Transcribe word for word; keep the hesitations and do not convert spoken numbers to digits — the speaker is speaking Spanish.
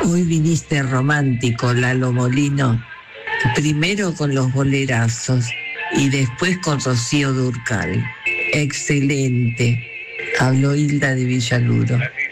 Hoy viniste romántico, Lalo Molino. Primero con los bolerazos y después con Rocío Dúrcal. Excelente. Habló Hilda de Villaluro.